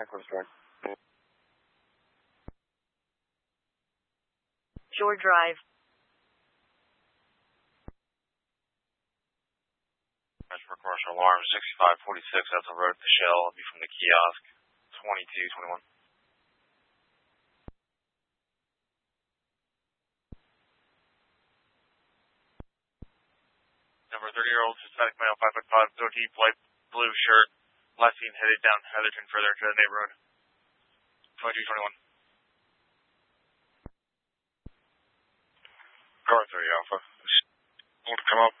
Heckler's Drive. Shore Drive. That's for commercial alarm 6546. That's a road to Shell. It'll be from the kiosk 2221. Number 30-year-old Hispanic male, 5'5", goatee, light blue shirt, last seen headed down Heatherton further into the neighborhood. 2221. Car 30 Alpha. Want to come up